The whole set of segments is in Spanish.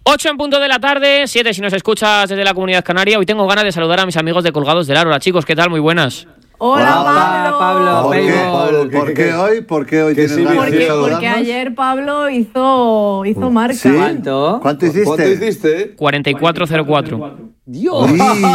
8 en punto de la tarde, 7 si nos escuchas desde la Comunidad Canaria. Hoy tengo ganas de saludar a mis amigos de Colgados del Aro. Hola chicos, ¿qué tal? Muy buenas. Hola Pablo. ¿Por qué hoy? ¿Por qué hoy tienes ganas de saludarnos? Porque ayer Pablo hizo marca. ¿Sí? ¿Cuánto hiciste? 44.04. ¡Dios!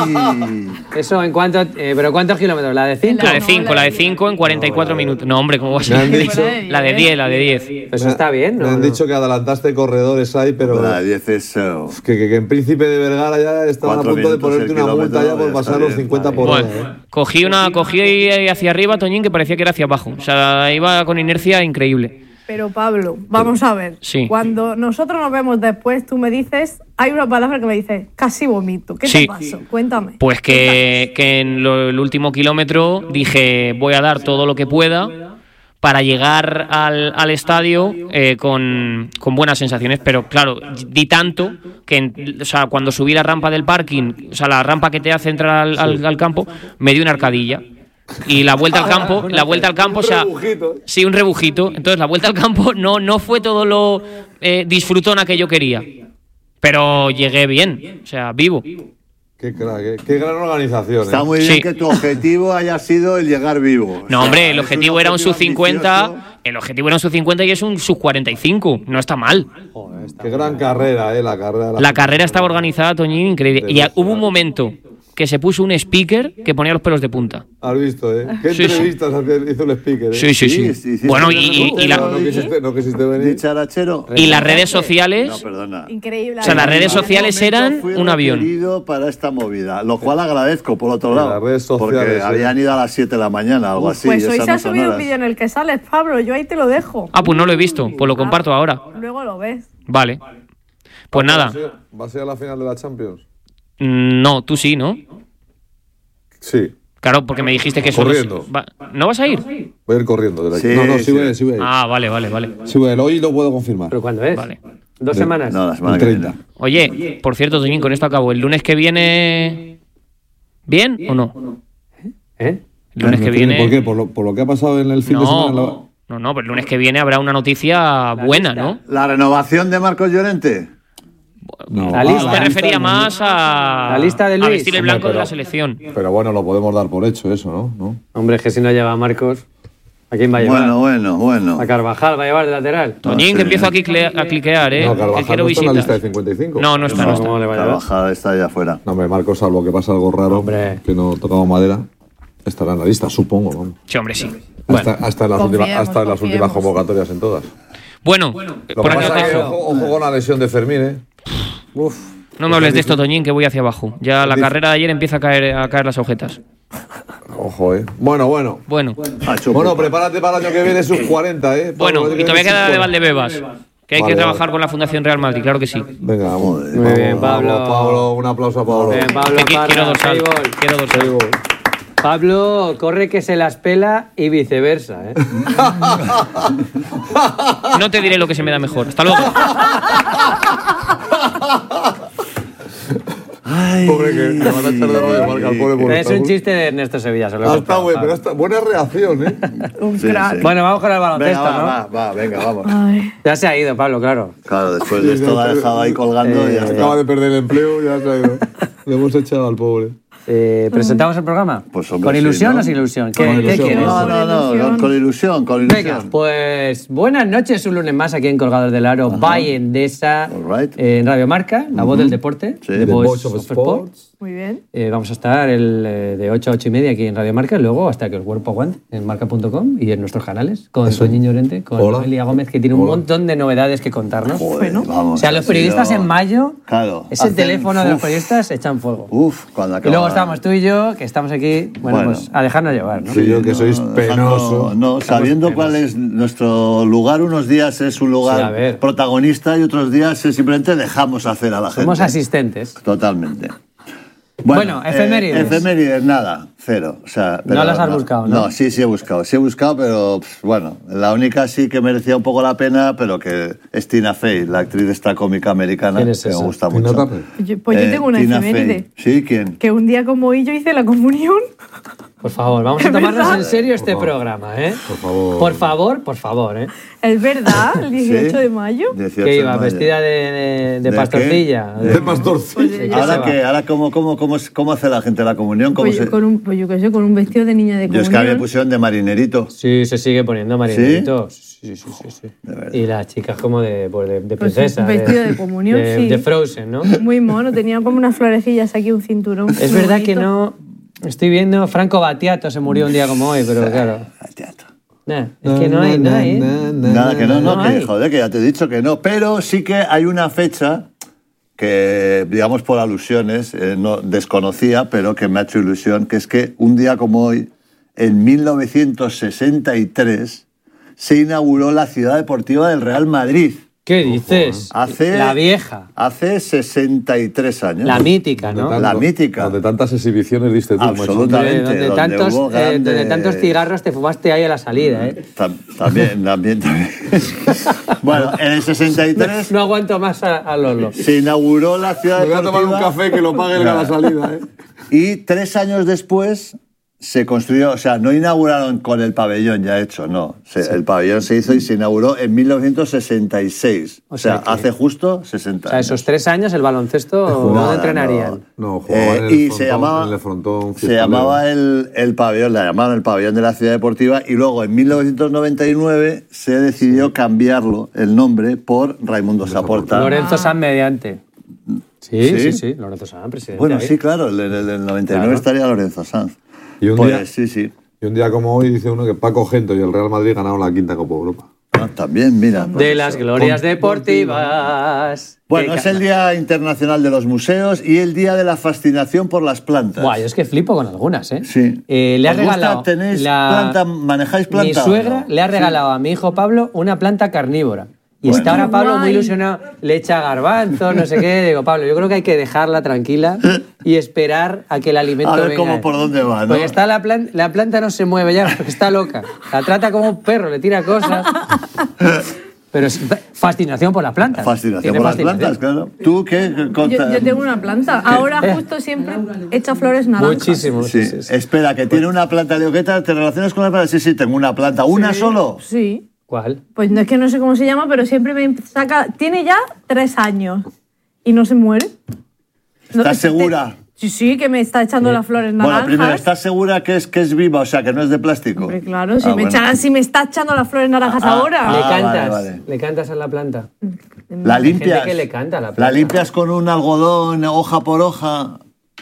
Eso en cuánto, pero ¿cuántos kilómetros? ¿La de 5? La de 5 en 44 minutos. No, hombre, ¿cómo va a ser? La de 10. Eso está bien, ¿no? Me han dicho que adelantaste corredores ahí, pero La 10 es... que en Príncipe de Vergara ya estaban a punto de ponerte una multa ya por pasar los 50 por hora. Bueno, cogí hacia arriba, Toñín, que parecía que era hacia abajo. O sea, iba con inercia increíble. Pero Pablo, vamos a ver. Sí. Cuando nosotros nos vemos después, tú me dices, hay una palabra que me dice, casi vomito. ¿Qué te pasó? Cuéntame. Pues que en el último kilómetro dije, voy a dar todo lo que pueda para llegar al estadio con buenas sensaciones, pero claro, di tanto que cuando subí la rampa del parking, o sea, la rampa que te hace entrar al campo, me dio una arcadilla. Y la vuelta al campo, o sea, sí, un rebujito. Entonces la vuelta al campo no fue todo lo disfrutona que yo quería, pero llegué bien, o sea, vivo. Qué crack, qué gran organización. Está muy bien que tu objetivo haya sido el llegar vivo. No, hombre, el objetivo era un sub 50. El objetivo era un sub 50 y es un sub 45. No está mal. Joder, qué gran carrera, la carrera. La carrera estaba organizada, Toñín, increíble. Y hubo un momento que se puso un speaker que ponía los pelos de punta. Has visto, ¿Qué entrevistas hizo el speaker? Sí. Bueno, no quisiste venir. Dicharachero. Y las redes sociales... No, perdona. Increíble. O sea, las redes sociales eran un avión. Para esta movida, lo cual agradezco, por otro lado. Las redes sociales, porque habían ido a las 7 de la mañana, algo así. Pues hoy se ha subido un vídeo en el que sales, Pablo. Yo ahí te lo dejo. Ah, pues no lo he visto. Pues lo comparto ahora. Luego lo ves. Vale. Pues nada. ¿Va a ser a la final de la Champions? No, tú sí, ¿no? Sí. Claro, porque me dijiste que corriendo. ¿No vas a ir? Voy a ir corriendo. Sí, sí voy a ir. Ah, vale. Sí voy a ir. Hoy lo puedo confirmar. ¿Pero cuándo es? Vale. 2 semanas. No, la semana que 30. viene. Oye, por cierto, Toñín, con esto acabo. ¿El lunes que viene... ¿Bien o no? ¿Eh? El lunes que viene... ¿Por qué? ¿Por lo que ha pasado en el fin de semana? No, pero el lunes que viene habrá una noticia buena, ¿no? ¿La renovación de Marcos Llorente? No. La lista. Me refería más a... La lista de Luis. A vestir el blanco de la selección. Pero bueno, lo podemos dar por hecho eso, ¿no? Hombre, es que si no lleva a Marcos, ¿a quién va a llevar? Bueno. A Carvajal va a llevar de lateral. Toñín, que empiezo a cliquear, ¿eh? No, Que Carvajal quiero no está en la visitas. lista de 55. No está. ¿Cómo le va a llevar? Carvajal está allá afuera. No, hombre, Marcos, salvo que pasa algo raro, Hombre. que no tocamos madera, estará en la lista, supongo, vamos. Sí, hombre, sí. Hasta en las últimas convocatorias en todas. Bueno, Lo por que aquí pasa es que abajo. ojo con la lesión de Fermín, ¿eh? No me hables de esto, Toñín, que voy hacia abajo. Ya la carrera de ayer empieza a caer las agujetas. Ojo, Bueno. Bueno, Bueno, prepárate para el año que viene sus 40, bueno, y todavía queda de Valdebebas. Que hay Vale, que trabajar con la Fundación Real Madrid, claro que sí. Venga, vamos. Muy bien, Pablo. Vamos, Pablo, un aplauso a Pablo. Bien, Pablo. Quiero dorsal. Payball. Quiero dorsal. Pablo corre que se las pela y viceversa, ¿eh? No te diré lo que se me da mejor. Hasta luego. Pobre que le van a echar de radio marca al pobre. Es un chiste de Ernesto Sevilla. Se lo he Está contado, bueno, pero Pablo. buena reacción, ¿eh? Un Sí, crack. sí. Bueno, vamos con el baloncesto, Venga, ¿no? venga, vamos. Ay. Ya se ha ido, Pablo, claro. Claro, después de esto la ha dejado ahí colgando y ya está. Acaba de perder el empleo, ya se ha ido. Le hemos echado al pobre. ¿Presentamos el programa? Pues, hombre, ¿Con sí, ilusión ¿no? o sin ilusión? Con ¿Qué ilusión. quieres? No, con ilusión. Venga, pues buenas noches, un lunes más aquí en Colgados del Aro, by Endesa, All right. en Radio Marca, la voz del deporte, Sí. The The Voice of Sports. Muy bien. Vamos a estar de 8 a 8 y media aquí en Radio Marca y luego hasta que el cuerpo aguante en marca.com y en nuestros canales con Toñín Llorente, con Hola. Noelia Gómez, que tiene un montón de novedades que contarnos. Joder, Bueno. vamos, O sea, los ha periodistas sido- en mayo, Claro. ese hacen- teléfono de los periodistas echan fuego. Cuando Y acaba. luego estamos tú y yo, que estamos aquí, bueno, pues a dejarnos llevar, ¿no? Sí, yo que sois penoso. No, sabiendo cuál es nuestro lugar, unos días es un Sí, a lugar ver. protagonista y otros días es simplemente dejamos hacer a la gente. Somos asistentes. Totalmente. Bueno, efemérides. Efemérides, nada, cero. O sea, No las has buscado, ¿no? No, sí he buscado. Sí he buscado, pero bueno, la única sí que merecía un poco la pena, pero que es Tina Fey, la actriz de esta cómica americana, ¿Quién es que esa? me gusta ¿Tina mucho. Turner? Pues yo tengo una Tina efeméride. Fey. ¿Sí? ¿Quién? Que un día como hoy yo hice la comunión. Por favor, vamos a tomarnos en serio este programa, ¿eh? Por favor. Por favor, ¿eh? ¿Es verdad? ¿El 18 Sí. de mayo? 18 ¿Qué de iba? mayo. ¿Vestida de ¿De pastorcilla? De pastorcilla. ¿Ahora qué? ¿Ahora cómo hace la gente la comunión? ¿Cómo Pues, se... con un vestido de niña de Yo comunión. es que a mí me pusieron de marinerito. Sí, se sigue poniendo marinerito. Sí. De verdad. Y las chicas como de Pues princesa. un vestido de comunión, sí. De Frozen, ¿no? Muy mono, tenía como unas florecillas aquí, un cinturón. Es muy verdad que bonito. no... Estoy viendo... Franco Battiato se murió un día como hoy, pero claro... Es que no hay, ¿eh? Nada, que no, No que hay. joder, que ya te he dicho que no. Pero sí que hay una fecha que, digamos por alusiones, no desconocía, pero que me ha hecho ilusión, que es que un día como hoy, en 1963, se inauguró la Ciudad Deportiva del Real Madrid. ¿Qué dices? Hace, La vieja. Hace 63 años. La mítica, ¿no? La mítica. Donde tantas exhibiciones diste tú, macho. Absolutamente. Donde hubo grandes- donde tantos cigarros te fumaste ahí a la salida, ¿eh? También. Bueno, en el 63 No aguanto más a Lolo. se inauguró la Ciudad Me voy a tomar un Deportiva café que lo pague él a la salida, ¿eh? y 3 años después se construyó, o sea, no inauguraron con el pabellón ya hecho, no. El pabellón se hizo y se inauguró en 1966. O sea, que- hace justo 60 O sea, años. esos 3 años el baloncesto no Nada, entrenarían. No, jugaba en el y frontón, se llamaba, en el frontón se llamaba el pabellón, la llamaron el pabellón de la Ciudad Deportiva y luego en 1999 se decidió cambiarlo, el nombre, por Raimundo Saporta. Lorenzo Sanz mediante. ¿Sí? Sí. Lorenzo Sanz, presidente. Bueno, ahí. sí, claro, en el 99 Claro. estaría Lorenzo Sanz. Y un Pues día- sí. Y un día como hoy dice uno que Paco Gento y el Real Madrid ganaron la quinta Copa de Europa. Ah, también, mira. pues De eso. las glorias deportivas. Bueno, es el Día Internacional de los Museos y el Día de la Fascinación por las plantas. Buah, yo es que flipo con algunas, ¿eh? Sí. Le ha ¿Os gusta? regalado. ¿Tenéis planta? ¿Manejáis planta Mi o suegra no? le ha regalado a mi hijo Pablo una planta carnívora. Y Bueno. está ahora Pablo muy Guay. ilusionado. Le echa garbanzos, no sé qué. Digo, Pablo, yo creo que hay que dejarla tranquila y esperar a que el alimento A ver venga. cómo por dónde va, ¿no? Porque está la planta no se mueve ya, porque está loca. La trata como un perro, le tira cosas. Pero es fascinación por las plantas. Fascinación Tiene por las fascinación. plantas, claro. ¿Tú qué? Yo tengo una planta. Ahora justo siempre echa flores naranjas. Muchísimo. Sí. Sí. Espera, que tiene una planta. Le digo, ¿qué tal? ¿Te relacionas con las plantas? Sí, tengo una planta. ¿Una solo? Sí. ¿Cuál? Pues no es que no sé cómo se llama, pero siempre me saca... Tiene ya 3 años y no se muere. ¿Estás segura? Sí, que me está echando las flores naranjas. Bueno, primero, ¿estás segura que es viva? O sea, que no es de plástico. Hombre, claro, si, Ah, me bueno. si me está echando las flores naranjas ahora. Le Ah, cantas. vale. Le cantas a la planta. ¿La Hay gente limpias? que le canta a la ¿La planta. limpias con un algodón, hoja por hoja?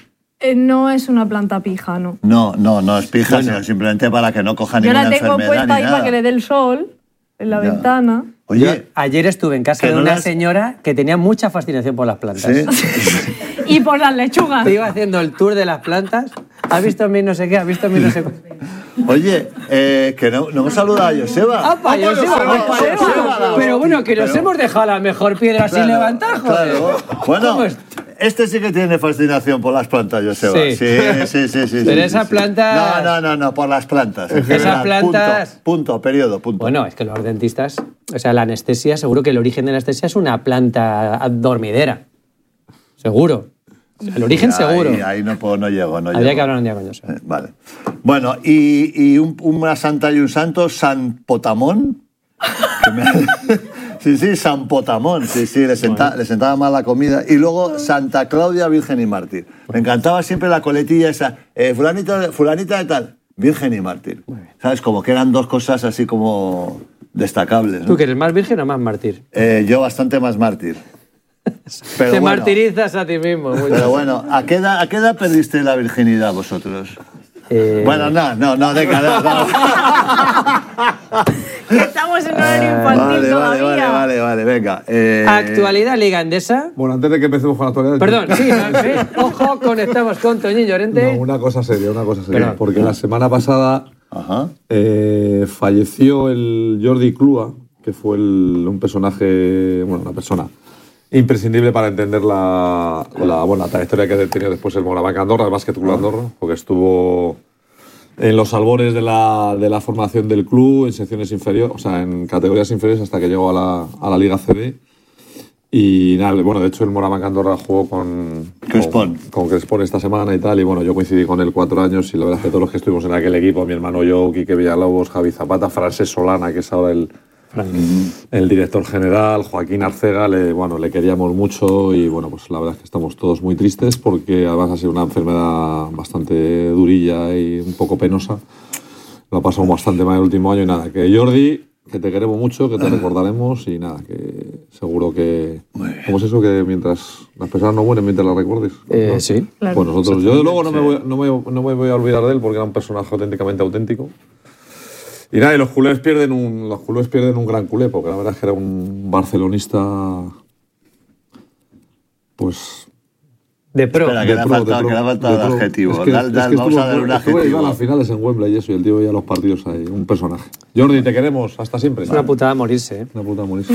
No es una planta pija, no. No es pija, sino simplemente para que no coja Yo ninguna la tengo enfermedad puesta ni ahí nada. para que le dé el sol en la Ya. ventana. Oye, Yo ayer estuve en casa que de no una las- señora que tenía mucha fascinación por las plantas. ¿sí? Y por las lechugas. Te iba haciendo el tour de las plantas. ¿Has visto mi no sé qué? ¿Has visto mi no sé qué? Oye, que no hemos saludado a Joseba. ¡Apa, Joseba! Joseba! Pero bueno, que nos Pero- hemos dejado la mejor piedra sin Claro, levantar, joder. claro. Bueno, ¿Cómo es? este sí que tiene fascinación por las plantas, Joseba. Sí. Sí. Pero sí, esas sí. plantas- No, por las plantas. en Esas general. plantas- Punto, periodo, punto. Bueno, es que los dentistas, o sea, la anestesia, seguro que el origen de la anestesia es una planta dormidera. Seguro. O sea, el origen seguro. Ahí no llego. Habría que hablar un día con Joseba. Vale. Bueno, y una santa y un santo, San Potamón. Que me- Sí, San Potamón. Sí, le sentaba mal la comida. Y luego Santa Claudia, Virgen y Mártir. Me encantaba siempre la coletilla esa. Fulanita de tal, Virgen y Mártir. ¿Sabes? Como que eran dos cosas así como destacables, ¿no? ¿Tú que eres más virgen o más mártir? Yo bastante más mártir. Pero Te bueno, martirizas a ti mismo. Muy bien. pero bueno, ¿a qué edad perdiste la virginidad vosotros? Bueno, no, venga, no. Que estamos en horario infantil todavía. Vale, venga. Actualidad Liga Endesa. Bueno, antes de que empecemos con la actualidad... Perdón, sí, ojo, conectamos con Toñín Llorente. No, una cosa seria. Perdón. Porque la semana pasada Ajá. falleció el Jordi Clua, que fue un personaje, bueno, una persona imprescindible para entender la trayectoria que ha tenido después el Morabanc Andorra, el Básquet Club Andorra, porque estuvo en los albores de la formación del club, en secciones inferiores, o sea, en categorías inferiores hasta que llegó a la Liga CB. Y nada, bueno, de hecho el Moraván Andorra jugó con Crespón esta semana y tal, y bueno, yo coincidí con él 4 años y la verdad es que todos los que estuvimos en aquel equipo, mi hermano yo, Quique Villalobos, Javi Zapata, Francés Solana, que es ahora el director general, Joaquín Arcega, le queríamos mucho y bueno, pues la verdad es que estamos todos muy tristes porque además ha sido una enfermedad bastante durilla y un poco penosa. Lo ha pasado bastante mal el último año y nada, que Jordi, que te queremos mucho, que te recordaremos y nada, que seguro que... ¿Cómo es eso? Que mientras las personas no mueren, mientras las recuerdes. ¿No? Sí. Claro. Pues nosotros, yo de luego no me voy a olvidar de él porque era un personaje auténticamente auténtico. Y nada, y los culés pierden un gran culé, porque la verdad es que era un barcelonista, pues... De pro. Espera, que le ha faltado el adjetivo. Vamos a dar un adjetivo. Iba a las finales en Wembley y eso, y el tío veía los partidos ahí, un personaje. Jordi, te queremos, hasta siempre. Es una putada morirse, ¿eh? Una putada morirse.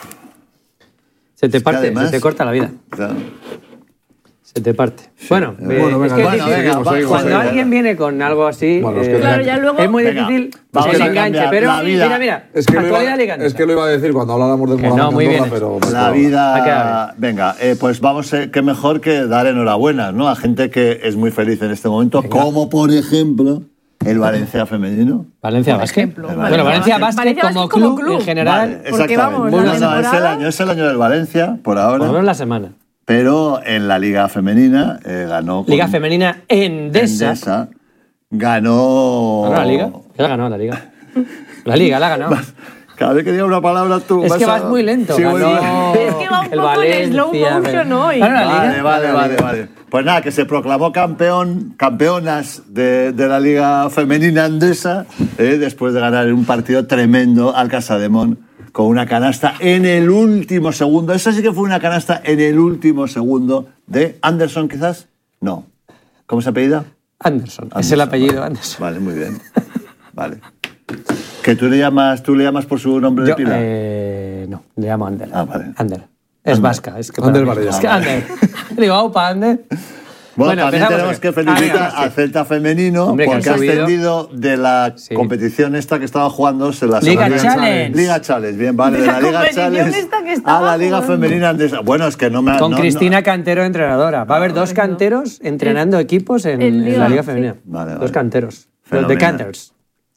Se te parte, además, se te corta la vida. Claro. Se te parte. Bueno, Bueno, es venga, que es venga, difícil. venga, seguimos, Cuando seguimos. alguien viene con algo así, Bueno, es que Claro, ya luego... es muy Venga, difícil vamos el a enganche. cambiar Pero la vida. mira, Es que, actualidad Liga es que lo iba a decir cuando habláramos del Que Moraván no, muy Andorra, bien. pero... La Ha vida... quedado Venga, pues vamos, qué mejor que dar enhorabuena, ¿no? A gente que es muy feliz en este momento, como por ejemplo el Valencia femenino. Valencia Basket. ejemplo, Bueno, Valencia Basket como club en general, Vale, porque vamos, exactamente. la temporada- Es el año del Valencia, por por lo ahora, menos la semana. pero en la Liga Femenina ganó... Liga Femenina Endesa. Ganó... ¿Ganó la Liga? ¿Qué la ganó la Liga? La Liga la ha ganado. Cada vez que diga una palabra tú... Es que vas muy lento. Sí, voy ganó muy- Es que va un el poco en slow Valencia, motion pero- hoy. ¿Ganó la Liga? Vale. Pues nada, que se proclamó campeonas de la Liga Femenina Endesa después de ganar un partido tremendo al Casademont con una canasta en el último segundo. Esa sí que fue una canasta en el último segundo de Anderson, quizás. No. ¿Cómo se apellida? Anderson. Es el apellido Anderson. Vale, muy bien. Vale. ¿Que tú le llamas por su nombre de Yo, pila? no, le llamo Ander. Ah, vale. Ander. Es vasca. Es que Ander para mí- Varela. Es que Ander. Le digo, aupa, Ander. Bueno, también empezamos tenemos bien. que felicitar venga, al Celta femenino Hombre, que porque han ha subido. ascendido de la Sí. competición esta que estaba jugando. Se la Liga semana- Challenge. Liga Challenge, bien, vale. De la Liga competición Challenge esta que a estaba la Liga jugando. Femenina Andesa. Bueno, es que no me... Con no- Cristina Cantero, entrenadora. Va a haber 2 canteros entrenando equipos en en la Liga sí. Femenina. Vale, 2 canteros. Los Fenomenal. de Canters.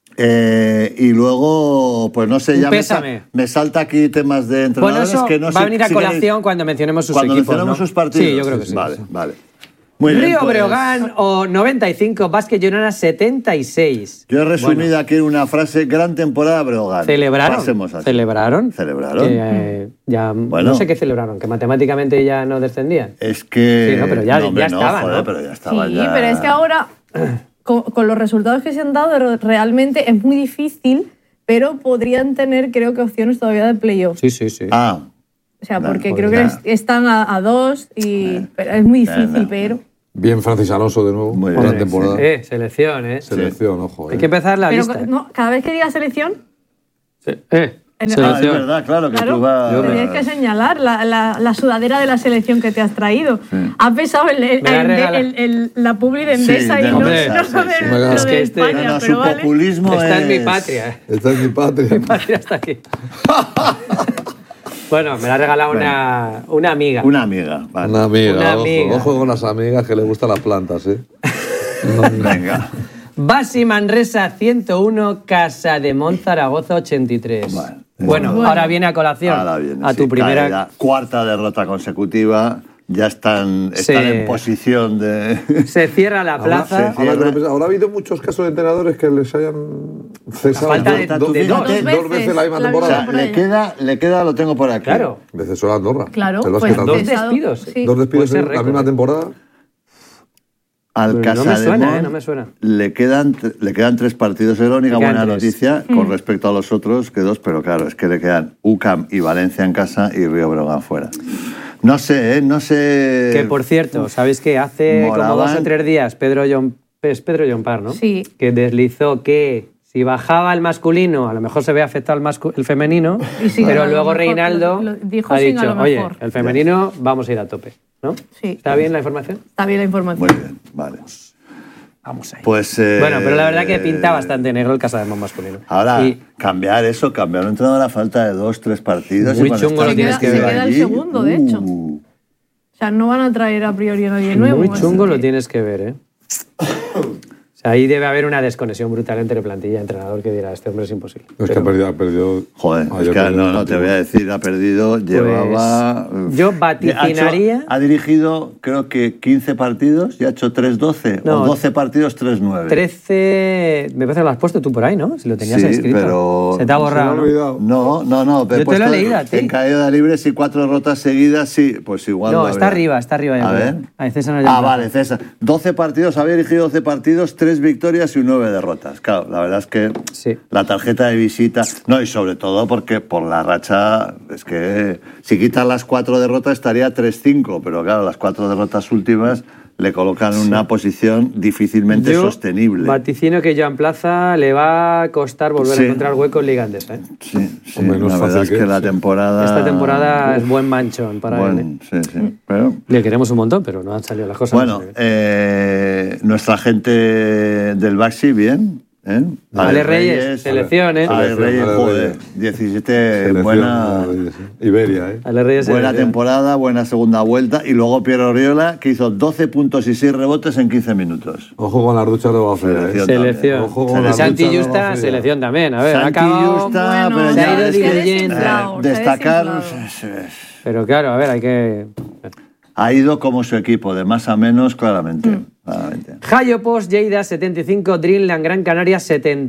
y luego, pues no sé, Un ya pésame. me salta aquí temas de Bueno, entrenadores eso que no va sé a venir a si colación queréis- cuando mencionemos sus cuando equipos, mencionemos ¿no? sus partidos. Sí, yo creo que sí. Vale, sí. vale. Muy bien, Río pues, Breogán o 95, Básquet Girona 76. Yo he resumido Bueno, aquí en una frase: gran temporada Breogán. Celebraron. Pasemos así. Celebraron. Celebraron. Que, ya, Bueno. no sé qué celebraron, que matemáticamente ya no descendían. Es que... Sí, no, pero ya- hombre, ya estaba, joder, ¿no? pero ya estaba Sí, ya... pero es que ahora, con los resultados que se han dado, realmente es muy difícil, pero podrían tener, creo que, opciones todavía de playoff. Sí, sí, sí. Ah, O sea, Claro, porque pues creo que nada. están a 2 y pero es muy difícil, nada. pero... Bien Francis Alonso de nuevo. Muy Buena bien, temporada. Selección, ¿eh? Selección, ojo. Hay que empezar la Pero lista. no, cada vez que diga selección, En- ah, es selección. verdad, claro, que claro, tú vas... tenías que señalar la sudadera de la selección que te has traído. Has pesado Me la regala. la publi de Endesa Sí, y de no, Endesa, no sí, lo de, sí. lo Es de que España, No, no, pero su vale. populismo Está en mi es- patria. Esta es mi patria. Mi patria está aquí. Bueno, me la ha regalado una amiga. Una amiga, vale. Una amiga, Una ojo, amiga. ojo con las amigas que le gustan las plantas, ¿eh? Venga. Basi Manresa 101, Casa de Zaragoza 83. Bueno, Bueno. ahora viene a colación. Ahora viene, a tu sí, primera. cae ya. Cuarta derrota consecutiva. Ya están Sí. en posición de... Se cierra la plaza. Ahora ha habido muchos casos de entrenadores que les hayan cesado falta de- dos de dos. veces la misma La O temporada. sea, le queda, lo tengo por aquí. Claro. De cesó a Andorra. Claro, El pues básquet Andorra. dos despidos. Sí. Dos despidos Puede ser en la récord, misma ¿eh? temporada. Al No me Casademont suena, no me suena. le quedan 3 partidos. Es la única Le quedan buena 3. noticia con respecto a los otros que 2, pero claro, es que le quedan UCAM y Valencia en casa y Río Breogán fuera. No sé, no sé... Que por cierto, ¿sabéis que hace como Moraván. 2 o 3 días Pedro Llompart, ¿no? Sí. Que deslizó que si bajaba el masculino, a lo mejor se ve afectado el femenino, Y sí, pero a lo luego mejor, Reinaldo lo dijo ha sin a dicho, lo oye, mejor. el femenino vamos a ir a tope, ¿no? Sí. ¿Está bien la información? Está bien la información. Muy bien, vale. Vamos ahí. Pues, bueno, pero la verdad que pinta bastante negro el Casademont masculino. Ahora, Y cambiar un entrenador a falta de 2-3 partidos. Muy y cuando chungo lo estás tienes que se ver. queda el segundo, de hecho. O sea, no van a traer a priori a nadie nuevo. muy así chungo que- lo tienes que ver, ¿eh? O sea, ahí debe haber una desconexión brutal entre plantilla y entrenador que dirá, este hombre es imposible. Es que ha perdido. Joder, Ah, es yo que perdido no te voy a decir, ha perdido, llevaba... yo vaticinaría- Ha dirigido, creo que 15 partidos y ha hecho 3-12, No. o 12 partidos, 3-9. 13, me parece que lo has puesto tú por ahí, ¿no? Si lo tenías Sí, escrito. pero- Se te ha Se me ha borrado, ¿no? olvidado. No, Yo te lo he leído a ti. En caída libre, si 4 derrotas seguidas, sí, pues igual. No, lo está habría. arriba. yo A creo. ver. Ahí, César no llama. Vale, César. 12 partidos, había dirigido 12 partidos, 3 victorias y 9 derrotas. Claro, la verdad es que Sí. la tarjeta de visita, no, y sobre todo porque por la racha, es que si quitas las 4 derrotas estaría 3-5, pero claro, las 4 derrotas últimas le colocan en una posición difícilmente Yo sostenible. vaticino que Joan Plaza le va a costar volver Sí. a encontrar hueco en Liga Andesa, ¿eh? Sí, Hombre, no es la verdad fácil es que que- la sí. temporada... Esta temporada es buen manchón para él, ¿eh? Bueno, sí. Pero, Le queremos un montón, pero no han salido las cosas. bueno, no sé qué. nuestra gente del Baxi, bien. ¿eh? Ale Reyes, selección, ¿eh? Ale Reyes, Ale joder, Reyes. 17, Selección, buena, Iberia, ¿eh? Ale Reyes buena selección. temporada, buena segunda vuelta. Y luego Piero Oriola, que hizo 12 puntos y 6 rebotes en 15 minutos. Ojo con las duchas de Bafea, ¿eh? Selección. Selección. Ojo con Y la Santi lucha de Justa, Bafea. selección también. A ver, ha Santi acabado. Justa, Bueno, pero se ha ya ido es que, diluyendo. destacar, Pero claro, a ver, hay que. ha ido como su equipo, de más a menos, claramente. Mm. claramente. Jayo Post, Lleida 75, Dreamland Gran Canaria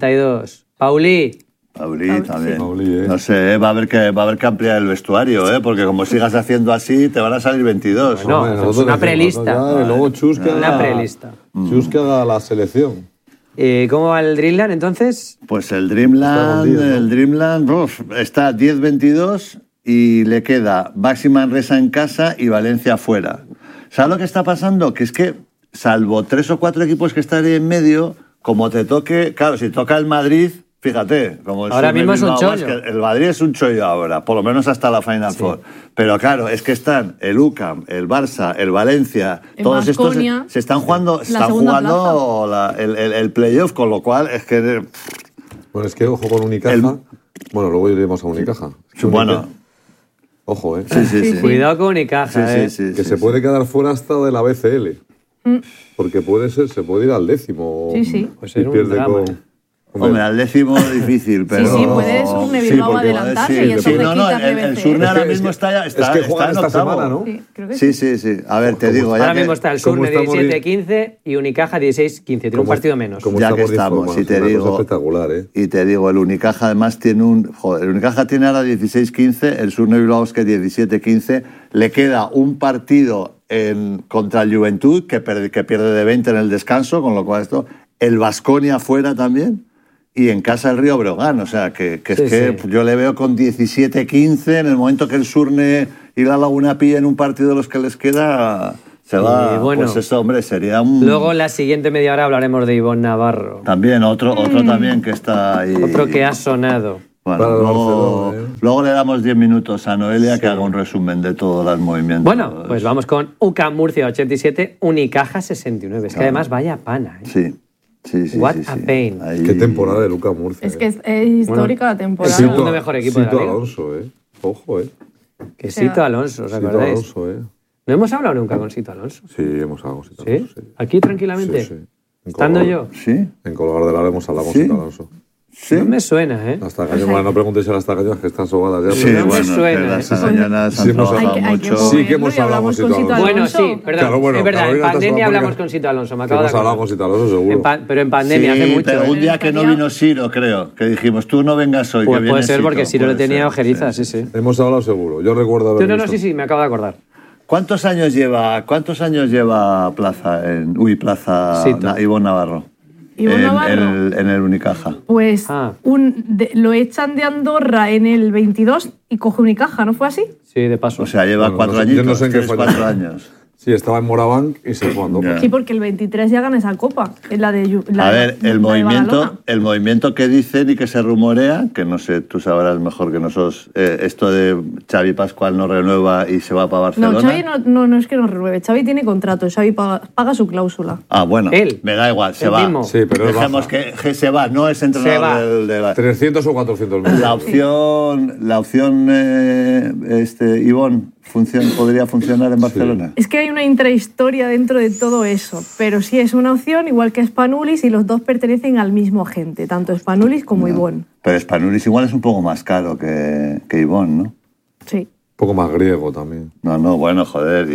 72. Pauli, Pauli también. Pauli, ¿eh? No sé, va a haber que ampliar el vestuario, ¿eh? Porque como sigas haciendo así, te van a salir 22. Bueno, Hombre, es nosotros una decimos, prelista. ya, y luego Chus que una haga- prelista. Chus que haga la selección. ¿Cómo va el Dreamland entonces? Pues el Estamos 10, ¿no? Dreamland está 10-22 y le queda Baxi Manresa en casa y Valencia fuera. ¿Sabes lo que está pasando? Que es que, salvo 3 o 4 equipos que están ahí en medio, como te toque, claro, si toca el Madrid, fíjate, como el Ahora Surne mismo es un Bilbao chollo. Basket, el Madrid es un chollo ahora, por lo menos hasta la Final Four. Pero claro, es que están el UCAM, el Barça, el Valencia, El todos estos Baskonia, se están jugando, la están segunda jugando el playoff, con lo cual es que... Bueno, es que ojo con Unicaja. El- Bueno, luego iremos a Unicaja. Es que Bueno, Unicaja- Ojo, ¿eh? sí. Cuidado con Unicaja, Sí, ¿eh? sí, sí, Que sí, se sí. puede quedar fuera hasta de la BCL. Porque se puede ir al 10º. Sí, sí. Pues Y era un pierde drama, con... ¿eh? Hombre, al 10º difícil, pero... sí, puede Surne Bilbao porque- adelantarle y entonces no, quitas el BBC. Surne ahora Es que- mismo está es que juegan en esta octavo. semana, ¿no? Sí, creo que sí. Sí. A ver, te digo, ya Ahora que, mismo está el ¿cómo Surne estamos 17-15 y Unicaja 16-15. Tiene un partido menos. Como ya que estamos estamos, informados, si te una cosa digo... espectacular, ¿eh? Y te digo, el Unicaja además tiene un... Joder, el Unicaja tiene ahora 16-15, el Surne Bilbao es que 17-15. Le queda un partido contra el Juventud, que pierde de 20 en el descanso, con lo cual esto... El Baskonia fuera también. Y en casa el Río Breogán, o sea, que es Sí, que sí. yo le veo con 17-15, en el momento que el Surne y la Laguna pillen un partido de los que les queda, se va, Y bueno, pues eso, hombre, sería un... Luego en la siguiente media hora hablaremos de Ivonne Navarro. También, otro también que está ahí. Otro que ha sonado. Bueno, Para el luego, Barcelona, ¿eh? luego le damos 10 minutos a Noelia que haga un resumen de todos los movimientos. Bueno, pues vamos con UCAM Murcia 87, Unicaja 69. Es que además vaya pana, ¿eh? Sí. What sí. a pain. Ahí- Qué temporada de Luca Murcia. Es que es histórica la el temporada. segundo mejor equipo de la Sito liga. Alonso, ¿eh? Ojo, ¿eh? Que Sito Alonso, ¿os Sito acordáis? Alonso, ¿eh? No hemos hablado nunca con Sito Alonso. Sí, hemos hablado con Sito ¿Sí? Alonso, sí. Aquí tranquilamente. Sí, sí. En Estando Colgar- yo. ¿Sí? En Colgar de la hemos hablado con ¿Sí? Sito Alonso. ¿Sí? No me suena, ¿eh? Las tagañas, bueno, no preguntéis a las tagañas que están sobadas ya. Sí, pero- no me bueno, suena, que las ¿eh? mañanas Sí, han hemos trabajado Hay que mucho. moverlo Sí, que hemos y hablamos hablado con con Sito Sito Bueno, Alonso. sí, perdón. Claro, bueno, es verdad, Carolina, en estás pandemia súper hablamos complicado. con Sito Alonso, me Que acabo de hemos hablado acordar. con Sito Alonso, seguro. Pero en pandemia, Sí, hace mucho. pero un ¿eh? día que no vino Siro, creo, que dijimos, tú no vengas hoy, que Pues viene puede ser porque Sito, Siro le puede tenía ser, ojerizas, sí. Hemos hablado seguro. Yo recuerdo haber No, visto. sí, me acabo de acordar. ¿Cuántos años lleva Plaza Sito. Ivonne Navarro? Ivonne Navarro. En el Unicaja. Pues Ah. lo echan de Andorra en el 22 y coge Unicaja, ¿no fue así? Sí, de paso. O sea, lleva Bueno, 4 no sé- añitos, yo no sé en qué 3, fue 4 ya. años. Sí, estaba en Morabanc y se fue a Andorra. Ya. Sí, porque el 23 ya gana esa copa. Es la de A ver, de Badalona. el movimiento que dicen y que se rumorea, que no sé, tú sabrás mejor que nosotros, esto de Xavi Pascual no renueva y se va para Barcelona. No, Xavi no es que no renueve. Xavi tiene contrato. Xavi paga su cláusula. Ah, bueno, Él. me da igual, se El va. mismo. Sí, pero él Dejemos baja. que se va, no es entrenador va. de la... 300 o 400 mil. La opción Ivonne, podría funcionar en Barcelona. Es que hay una intrahistoria dentro de todo eso. Pero sí es una opción, igual que Spanulis, y los dos pertenecen al mismo agente, tanto Spanulis como Ivonne. Pero Spanulis igual es un poco más caro que Ivonne, ¿no? Sí. Un poco más griego también. No, bueno, joder.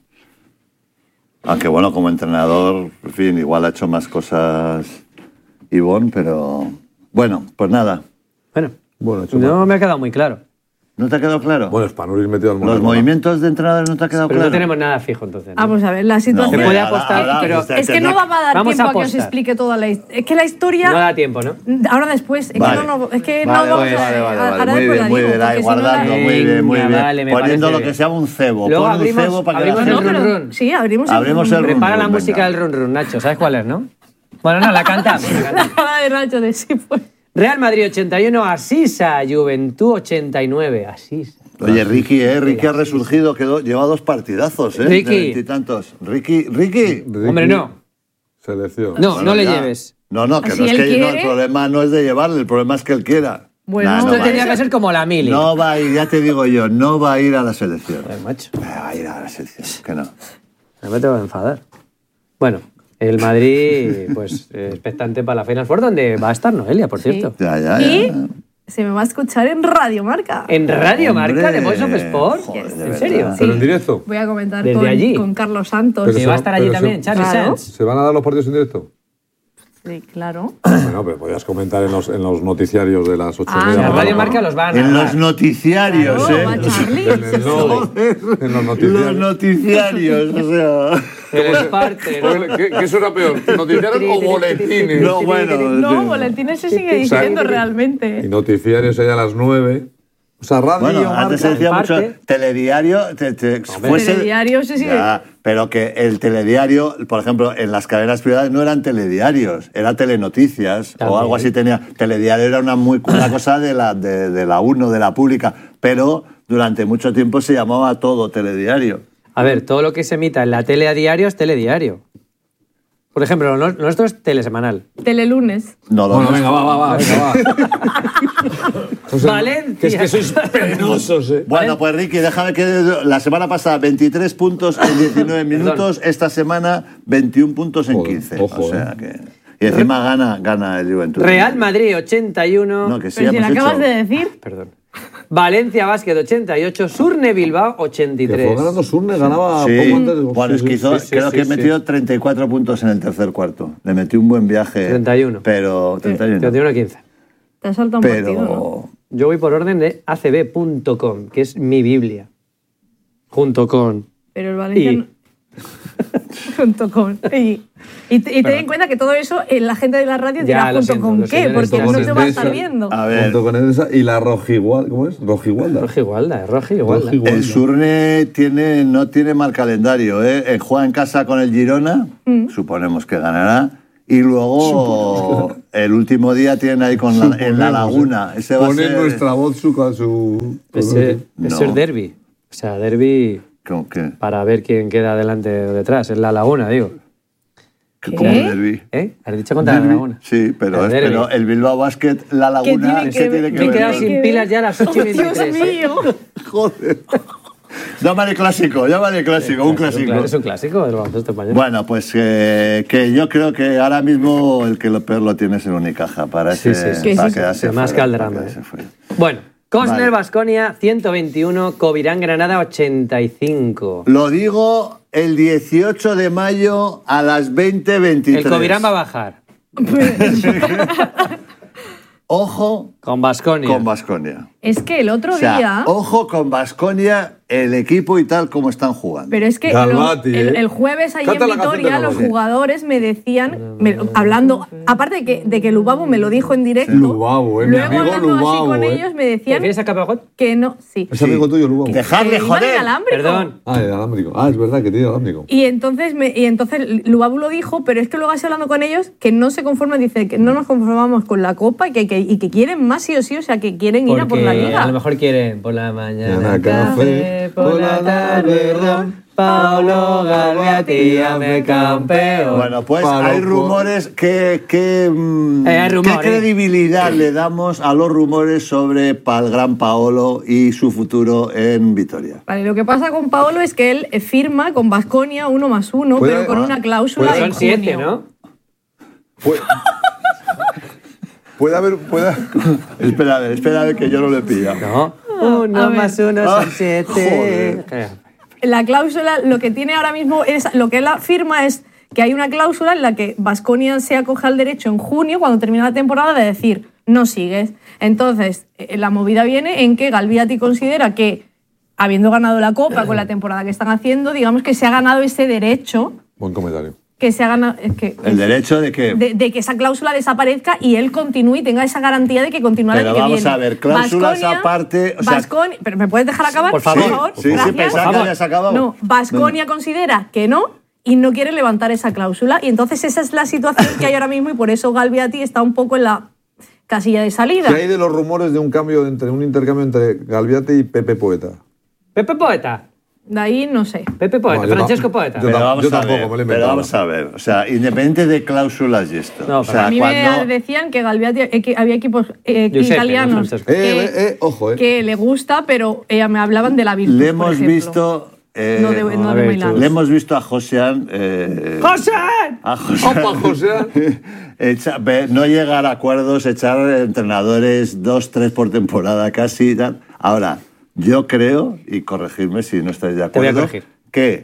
Aunque bueno, como entrenador, en fin, igual ha hecho más cosas Ivonne, pero... Bueno, pues nada. Bueno, hecho no me ha quedado muy claro. ¿No te ha quedado claro? Bueno, Spanulis metido al Los Monaco. movimientos de entrenadores no te ha quedado Pero claro. no tenemos nada fijo entonces. ¿no? Vamos a ver, la situación... Se puede apostar, pero- Es que no va a dar Vamos a tiempo a que os apostar. explique toda la historia. Es que la historia... No da tiempo, ¿no? Ahora después. Es Vale. que no vamos Vale, a... vale. ahora Muy después la bien, muy digo, bien. Ahí, porque si no la- guardando, muy bien, muy Venga, bien. vale, me Poniendo parece lo bien. que sea un cebo. Luego Pon un abrimos- cebo para que la abrimos gente... el No, pero- run. Sí, abrimos Abrimos el run. Prepara la venga. música del run run, Nacho. ¿Sabes cuál es, no? Bueno, no, la cantamos. La de Nacho de sí, pues. Real Madrid 81, Asisa, Juventud 89. Asisa. Oye, Ricky ha resurgido, lleva 2 partidazos, ¿eh? Ricky. De veintitantos. Ricky. Hombre, no. Selección. No, Bueno, no le ya. lleves. No, que Si no es él que no, quiere- el problema no es de llevarle, el problema es que él quiera. Bueno, Nah, esto no, va, Tendría que ser como la Mili. no va a ir, ya te digo yo, no va a ir a la selección. Joder, macho. Va a ir a la selección, que no. No me tengo que enfadar. Bueno, el Madrid, pues, expectante para la Final Four, donde va a estar Noelia, por cierto. Ya. Y se me va a escuchar en Radio Marca. En Radio Hombre, Marca de Voice of Sport. joder, de ¿En verdad. serio? ¿Pero en directo? Voy a comentar Desde allí. con Carlos Santos. Pero Que va a estar allí pero también, eso- Charlie Claro. Sanz. ¿Se van a dar los partidos en directo? Sí, claro. Bueno, pero podías comentar en los noticiarios de las 8 Ah, y media. En no. Radio Marca los van a En narrar. los noticiarios, Claro, va ¿eh? Charlie. En el no, en los Los noticiarios. noticiarios, o sea... El Esparce, ¿no? ¿Qué suena peor? ¿Noticiarios o boletines? No, bueno. No, boletines se sigue diciendo realmente. Y noticiarios allá a las 9. O sea, radio, Bueno, antes se Marca. decía mucho parte. telediario, Telediario se sigue Ya, pero que el telediario, por ejemplo, en las cadenas privadas no eran telediarios, era telenoticias También. o algo así tenía. Telediario era una cosa de la 1, de la pública, pero durante mucho tiempo se llamaba todo telediario. A ver, todo lo que se emita en la tele a diario es telediario. Por ejemplo, lo nuestro es telesemanal. Telelunes. No, lo Bueno, venga, va. Valencia. Que es que sois penosos, ¿eh? Bueno, pues Ricky, déjame que la semana pasada 23 puntos en 19 minutos, esta semana 21 puntos en Joder, 15. ojo, o sea que... Y encima gana el Juventud. Real Madrid 81. No, que sí, Pero si lo hemos acabas hecho. de decir. Perdón. Valencia Basket 88, Surne Bilbao Que fue 83. ganando Surne, ganaba Sí, poco antes. bueno, es que hizo, sí, creo sí, que sí. metió 34 puntos en el tercer cuarto. Le metió un buen viaje. 31. Pero 31. 31-15. Te has saltado un partido, ¿no? Pero Yo voy por orden de acb.com, que es mi Biblia. Junto con... Pero el Valencia... Y- no- junto con... Y ten en cuenta que todo eso la gente de la radio dirá Ya, lo junto siento, con lo qué, siento, porque con no se va a estar Endesa. viendo. a ver, Junto con esa y la Rojigualda. ¿Cómo es? Rojigualda. Roja Igualda, es Roja Igualda. Rojigualda. el Surne no tiene mal calendario. Juega en casa con el Girona, suponemos que ganará. Y luego el último día tienen ahí en la Laguna. Ese va a Pone ser... nuestra voz su... Ese No. es derbi. O sea, derbi ¿Cómo que? para ver quién queda delante o detrás. Es la Laguna, digo. ¿Cómo derbi? ¿Eh? ¿Has dicho contra la Derbi. Laguna? Sí, pero, El derbi. pero el Bilbao Basket, la Laguna, tiene ese que tiene ver? que Me he ver. quedado sin pilas ya a las 8 y Dios 23. ¿eh? mío. Joder. Llámale clásico, un clásico. Es un clásico del baloncesto español. Bueno, pues que yo creo que ahora mismo el que lo peor lo tiene es el Unicaja para, Sí, ese, sí, sí. para Sí, sí, quedarse sí. Más fuera, Calderama, para quedarse fuera. Bueno, Cosner Vale. Baskonia 121, Covirán Granada 85. Lo digo el 18 de mayo a las 20:23. El Covirán va a bajar. Ojo Con Baskonia. con Baskonia. Es que el otro O sea, día... ojo con Baskonia, el equipo y tal, cómo están jugando. Pero es que Galvati, el jueves ahí Canta en la canción de Vitoria los Galvati. jugadores me decían, hablando, aparte de que Lubabu me lo dijo en directo, Lubabu, mi luego amigo hablando así Lubabu, con ellos me decían ¿Refieres a Capagot? que no, sí. Es amigo tuyo, Lubabu. Dejarle, Que iban joder. inalámbrico. Perdón. Ah, el alámbrico. Ah, es verdad que tiene alámbrico. Y entonces Lubabu lo dijo, pero es que luego así hablando con ellos, que no se conforman, dice que no nos conformamos con la Copa y que quieren más sí o sí, o sea, que quieren ir a por la Porque Liga. a lo mejor quieren por la mañana Mañana café, por la tarde ron, Paolo Galviati, llame campeón. Bueno, pues Palo, hay rumores que ¿qué rumores. credibilidad le damos a los rumores sobre el gran Paolo y su futuro en Vitoria? Vale, lo que pasa con Paolo es que él firma con Baskonia 1+1, Puede- pero con una cláusula puede- de Son 7, junio. ¿no? Puede haber. Espera a ver, que yo no lo he pillado. No. A 1 ver. más 1 Ah, son 7. La cláusula, lo que tiene ahora mismo es, lo que él afirma es que hay una cláusula en la que Baskonia se acoge al derecho en junio, cuando termina la temporada, de decir, no sigues. Entonces, la movida viene en que Galviati considera que, habiendo ganado la Copa con la temporada que están haciendo, digamos que se ha ganado ese derecho, Buen comentario. que se ha ganado... Es que, El derecho de que... de que esa cláusula desaparezca y él continúe y tenga esa garantía de que continúa el Pero año que vamos viene. a ver, cláusulas Baskonia- aparte, o sea- Baskonia- pero ¿me puedes dejar acabar? Por favor. Sí, Gracias. pensaba que habías acabado. No, Baskonia considera que no y no quiere levantar esa cláusula. Y entonces esa es la situación que hay ahora mismo y por eso Galviati está un poco en la casilla de salida. ¿Qué hay de los rumores de un intercambio entre Galviati y Pepe Poeta? Pepe Poeta. De ahí no sé. Pepe Poeta. No, yo Francesco tam- Poeta. yo Pero tam- vamos a tampoco ver, me lo he pero inventado. vamos a ver, o sea, independiente de cláusulas y esto. No, o sea, A mí cuando... me decían que Galviati, había equipos Giuseppe, italianos no Francesco. Ojo, que le gusta, pero me hablaban de la Virtus, Le por hemos ejemplo. visto... No de a ver, Milán. Le hemos visto a Josean... ¡José! A Josean. ¡Opa, Josean! No llegar a acuerdos, echar entrenadores 2-3 por temporada casi y tal. Ahora, yo creo, y corregirme si no estáis de Te voy a acuerdo, corregir. que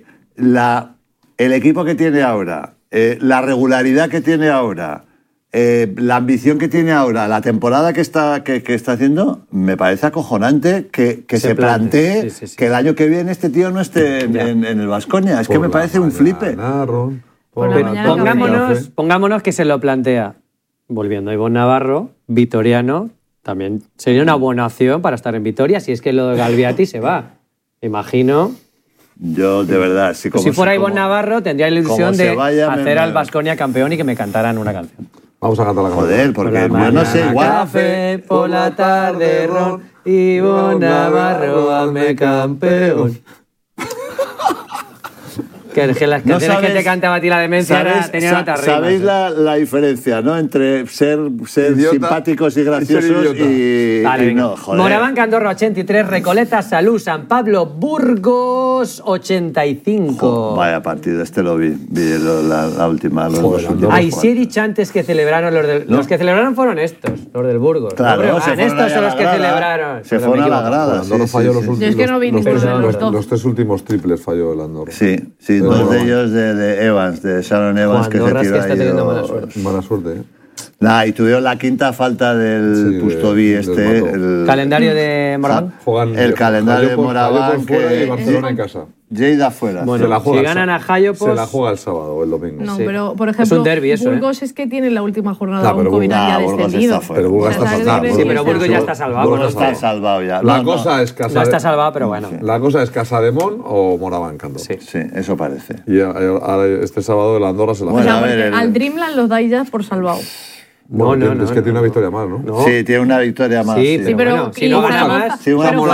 el equipo que tiene ahora, la regularidad que tiene ahora, la ambición que tiene ahora, la temporada que está haciendo, me parece acojonante que se plantee Sí. que el año que viene este tío no esté en el Baskonia. Es que me parece un flipe. Por la mañana Pongámonos que se lo plantea. Volviendo a Ivonne Navarro, vitoriano, también sería una buena opción para estar en Vitoria si es que lo de Galviati se va. Imagino. Yo, de verdad, sí, como Si fuera como- Ivonne Navarro, tendría la como ilusión se de vaya, hacer al Baskonia campeón y que me cantaran una canción. Vamos a cantar la canción. Joder, porque yo no sé, mañana igual... café, por la tarde ron, Ivonne Navarro, hazme campeón. Que las canciones que sabes- te cantaba a ti la demencia ahora tenían otras rimas. sabéis la diferencia, ¿no? Entre ser Idiota simpáticos y y ser graciosos idiota. y Vale, venga. no, joder. Morabanca, Andorra 83, Recoleta, Salud, San Pablo, Burgos 85. Vaya partido, este lo vi la última. Los Joder, dos últimos Andorra. Ay, sí he dicho antes que celebraron los que celebraron fueron estos, los del Burgos. Claro, No, se fueron estos ahí a son la los que grada. celebraron. Se Pero fueron me a la equivoco. grada. Andorra sí, falló sí, los sí. últimos. Yo es que no vi ninguno de los dos. Los 3 últimos triples falló el Andorra. Sí, Pero dos de no. ellos de Evans, de Sharon Evans, que se Andorra es tiró que está ahí teniendo dos. mala suerte. Mala suerte, ¿eh? Nah, y tuvieron la quinta falta del Sí, Pustoví del este. Mato. Calendario de Morán. Juegan- El calendario de Falló por Moraván fuera que- y Barcelona en casa. Lleida fuera. Se Bueno, la juega si el ganan sa- a Jayopos- Se la juega el sábado o el domingo. No, Sí. pero por Es ejemplo, un derbi eso, Burgos es que tiene la última jornada Claro, aún pero con Irán ya Burgos descendido. está fuera. Pero Burgos está ¿Sabes fatal. de qué Sí, pero está? Burgos ya está salvado. Burgos Está está salvado ya. La No, cosa es Casa No está salvado, pero bueno. La cosa es Casademón o Moraván Candor. Sí. Sí, eso parece. Y ahora este sábado el Andorra se la O Bueno, sea, a ver, porque el- al Dreamland los dais ya por salvado. Bueno, No, es que tiene una victoria más, ¿no? No. Sí, tiene una victoria más. Sí, Sí, pero bueno, si no y gana Zaragoza- más, Sí, una pero moral